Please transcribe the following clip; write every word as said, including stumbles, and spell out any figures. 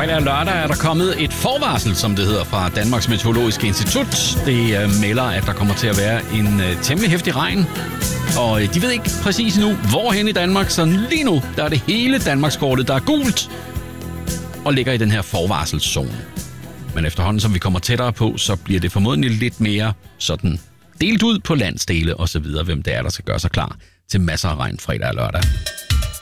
Fredag og lørdag er der kommet et forvarsel, som det hedder, fra Danmarks Meteorologiske Institut. Det øh, melder, at der kommer til at være en øh, temmelig heftig regn. Og øh, de ved ikke præcis nu, hvorhen i Danmark. Så lige nu, der er det hele Danmarkskortet, der er gult og ligger i den her forvarselszone. Men efterhånden, som vi kommer tættere på, så bliver det formodentlig lidt mere sådan delt ud på landsdele og så videre, hvem det er, der skal gøre sig klar til masser af regn fredag og lørdag.